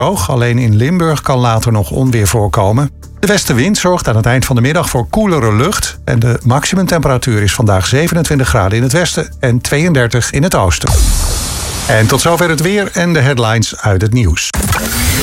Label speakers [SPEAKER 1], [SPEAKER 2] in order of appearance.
[SPEAKER 1] droog. Alleen in Limburg kan later nog onweer voorkomen. De westenwind zorgt aan het eind van de middag voor koelere lucht. En de maximumtemperatuur is vandaag 27 graden in het westen en 32 in het oosten. En tot zover het weer en de headlines uit het nieuws.